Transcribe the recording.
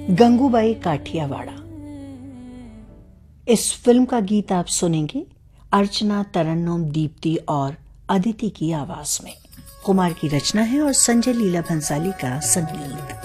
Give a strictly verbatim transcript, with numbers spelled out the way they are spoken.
गंगूबाई काठियावाड़ा। इस फिल्म का गीत आप सुनेंगे अर्चना, तरन्नुम, दीप्ति और अदिति की आवाज में। कुमार की रचना है और संजय लीला भंसाली का संगीत।